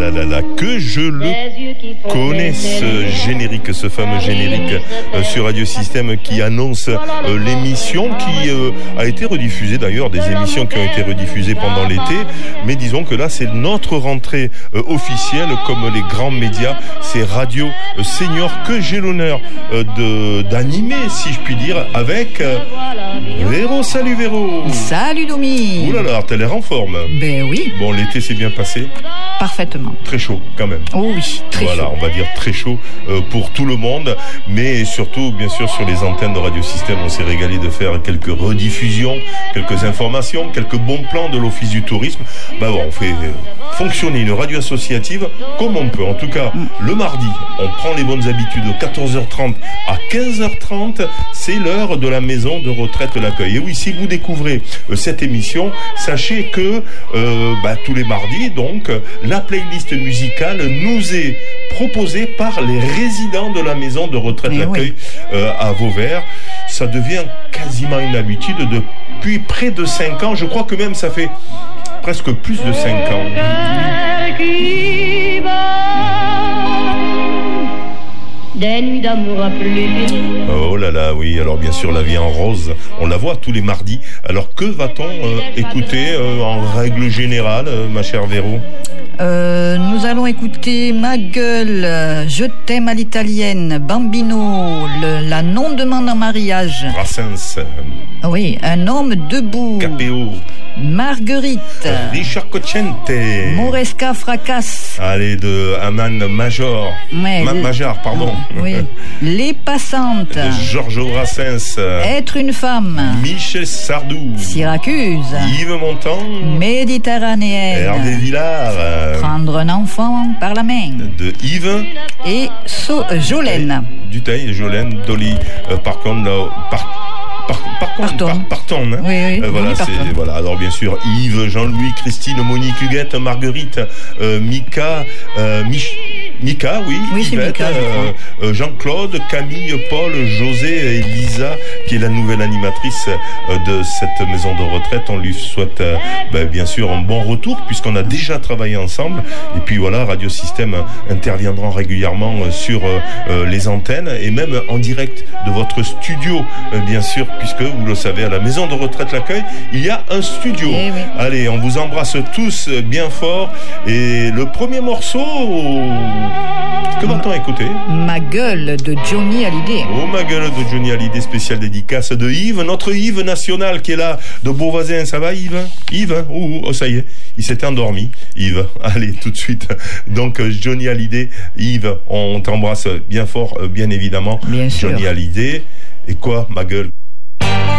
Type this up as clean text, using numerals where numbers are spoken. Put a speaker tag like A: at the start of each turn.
A: que je le connais, ce générique, ce fameux générique sur Radio Système qui annonce l'émission qui a été rediffusée, d'ailleurs des émissions qui ont été rediffusées pendant l'été, mais disons que là c'est notre rentrée officielle comme les grands médias, c'est Radio Senior que j'ai l'honneur d'animer, si je puis dire, avec Véro. Salut Véro.
B: Salut Domi.
A: Ouh là là, t'as l'air en forme.
B: Ben oui.
A: Bon, l'été s'est bien passé.
B: Parfaitement.
A: Très chaud quand même.
B: Oh oui, très chaud.
A: Voilà, on va dire très chaud pour tout le monde, mais surtout, bien sûr, sur les antennes de Radio Système, on s'est régalé de faire quelques rediffusions, quelques informations, quelques bons plans de l'Office du tourisme. Bon, on fait fonctionner une radio associative comme on peut. En tout cas, le mardi, on prend les bonnes habitudes de 14h30 à 15h30, c'est l'heure de la maison de retraite L'Accueil. Et oui, si vous découvrez cette émission, sachez que tous les mardis, donc, la playlist musicale nous est proposée par les résidents de la maison de retraite L'Accueil à Vauvert. Ça devient quasiment une habitude depuis près de 5 ans. Je crois que même ça fait presque plus de 5 ans.
C: Des nuits d'amour à plus.
A: Oh là là, oui. Alors bien sûr, La Vie en Rose, on la voit tous les mardis. Alors que va-t-on écouter en règle générale, ma chère Véro?
B: Nous allons écouter Ma Gueule, Je t'aime à l'italienne, Bambino, La non-demande en mariage.
A: Brassens.
B: Oui, Un homme debout.
A: Capéo.
B: Marguerite.
A: Richard Cocciante.
B: Mauresca Fracasse.
A: Allez, de Aman Major. Majar, pardon.
B: Oui. Les passantes.
A: Georges Brassens.
B: Être une femme.
A: Michel Sardou.
B: Syracuse.
A: Yves Montand.
B: Méditerranéenne.
A: Hervé Villard.
B: Prendre un enfant par la main.
A: De Yves.
B: Et Jolène.
A: Dutheil, Jolène, Dolly. Par contre, Parton. Hein.
B: Oui,
A: voilà. Alors bien sûr, Yves, Jean-Louis, Christine, Monique, Huguette, Marguerite, Mika, Mika, oui, Yvette, Mika, Jean-Claude, Camille, Paul, José et Lisa, qui est la nouvelle animatrice de cette maison de retraite. On lui souhaite bien sûr un bon retour puisqu'on a déjà travaillé ensemble. Et puis voilà, Radio Système interviendra régulièrement sur les antennes et même en direct de votre studio, bien sûr, puisque vous le savez, à la maison de retraite L'Accueil, il y a un studio.
B: Oui.
A: Allez, on vous embrasse tous bien fort. Et le premier morceau, que va-t-on écouter? Ma Gueule de Johnny Hallyday. Oh, Ma Gueule de Johnny Hallyday, spéciale dédicace de Yves, notre Yves national qui est là, de Beauvoisin. Ça va Yves? Yves, oh, ça y est, il s'est endormi, Yves. Allez, tout de suite. Donc, Johnny Hallyday, Yves, on t'embrasse bien fort, bien évidemment. Bien sûr. Johnny Hallyday. Et quoi, Ma Gueule?